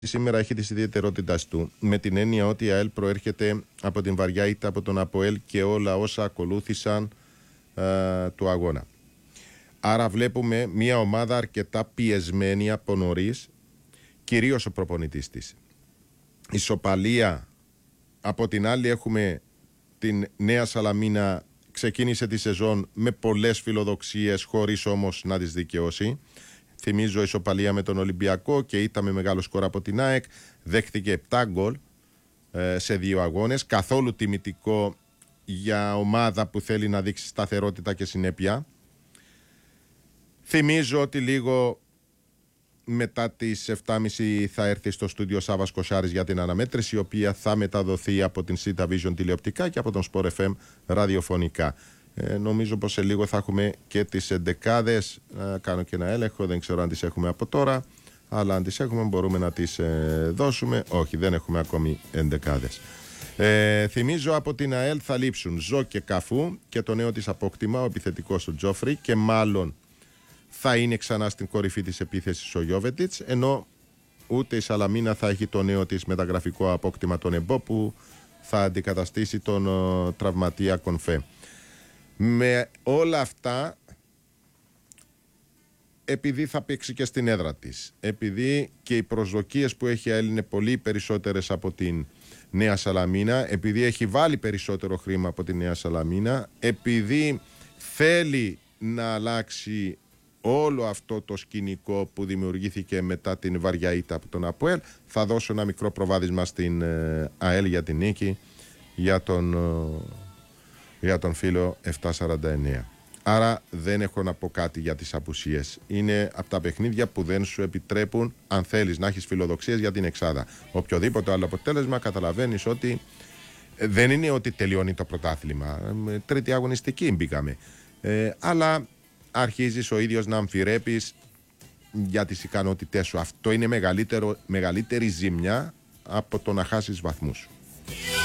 Σήμερα έχει τις ιδιαιτερότητες του, με την έννοια ότι η ΑΕΛ προέρχεται από την βαριά ήττα από τον ΑΠΟΕΛ και όλα όσα ακολούθησαν του αγώνα. Άρα βλέπουμε μια ομάδα αρκετά πιεσμένη από νωρίς, κυρίως ο προπονητής της. Ισοπαλία. Από την άλλη έχουμε την Νέα Σαλαμίνα, ξεκίνησε τη σεζόν με πολλές φιλοδοξίες χωρίς όμως να τις δικαιώσει. Θυμίζω ισοπαλία με τον Ολυμπιακό και ήττα με μεγάλο σκορ από την ΑΕΚ. Δέχτηκε 7 γκολ σε 2 αγώνες. Καθόλου τιμητικό για ομάδα που θέλει να δείξει σταθερότητα και συνέπεια. Θυμίζω ότι λίγο μετά τις 7.30 θα έρθει στο στούντιο Σάββας Κοσάρης για την αναμέτρηση, η οποία θα μεταδοθεί από την Sita Vision τηλεοπτικά και από τον Sport FM ραδιοφωνικά. Νομίζω πως σε λίγο θα έχουμε και τις εντεκάδες. Κάνω και ένα έλεγχο, δεν ξέρω αν τις έχουμε από τώρα, αλλά αν τις έχουμε μπορούμε να τις δώσουμε. Όχι, δεν έχουμε ακόμη εντεκάδες. Θυμίζω από την ΑΕΛ θα λείψουν Ζω και Καφού και το νέο της απόκτημα, ο επιθετικός του Τζόφρι, και μάλλον θα είναι ξανά στην κορυφή της επίθεσης ο Γιόβετιτς, ενώ ούτε η Σαλαμίνα θα έχει το νέο της μεταγραφικό απόκτημα τον Εμπό, που θα αντικαταστήσει τον τραυματία Κονφέ. Με όλα αυτά, επειδή θα παίξει και στην έδρα της, επειδή και οι προσδοκίες που έχει η ΑΕΛ είναι πολύ περισσότερες από την Νέα Σαλαμίνα, επειδή έχει βάλει περισσότερο χρήμα από τη Νέα Σαλαμίνα, επειδή θέλει να αλλάξει όλο αυτό το σκηνικό που δημιουργήθηκε μετά την βαριά ήττα από τον ΑΠΟΕΛ, θα δώσω ένα μικρό προβάδισμα στην ΑΕΛ για την νίκη, για τον φίλο 749. Άρα δεν έχω να πω κάτι για τις απουσίες. Είναι από τα παιχνίδια που δεν σου επιτρέπουν, αν θέλεις να έχεις φιλοδοξίες, για την εξάδα. Οποιοδήποτε άλλο αποτέλεσμα, καταλαβαίνεις ότι δεν είναι ότι τελειώνει το πρωτάθλημα. Τρίτη αγωνιστική μπήκαμε. Αλλά αρχίζεις ο ίδιος να αμφιρέπεις για τις ικανότητές σου. Αυτό είναι μεγαλύτερη ζημιά από το να χάσεις βαθμούς.